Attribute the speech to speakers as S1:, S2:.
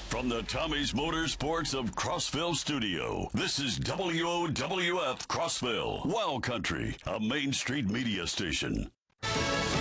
S1: From the Tommy's Motorsports of Crossville studio, this is WOWF Crossville, Wild Country, a Main Street media station.